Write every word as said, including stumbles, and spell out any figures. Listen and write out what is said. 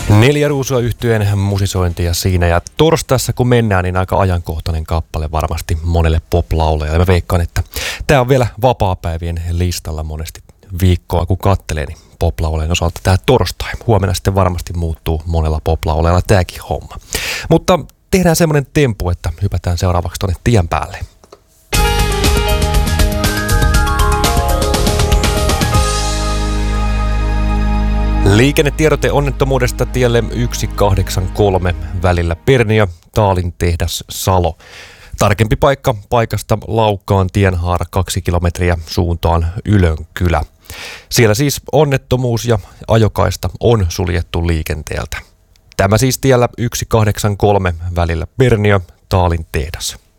Neljä Ruusua -yhtyeen musisointia siinä, ja torstaissa kun mennään, niin aika ajankohtainen kappale varmasti monelle pop-laulajalle. Mä veikkaan, että tää on vielä vapaapäivien listalla monesti viikkoa, kun kattelee, niin pop-laulajan osalta tää torstai. Huomenna sitten varmasti muuttuu monella pop-laulajalla tääkin homma. Mutta tehdään semmonen tempu, että hypätään seuraavaksi tonne tien päälle. Liikennetiedote onnettomuudesta tielle yksi kahdeksan kolme välillä Perniö, Taalin tehdas, Salo. Tarkempi paikka paikasta Laukaan tienhaara kaksi kilometriä suuntaan Ylönkylä. Siellä siis onnettomuus ja ajokaista on suljettu liikenteeltä. Tämä siis tiellä yksi kahdeksan kolme välillä Perniö, Taalin tehdas.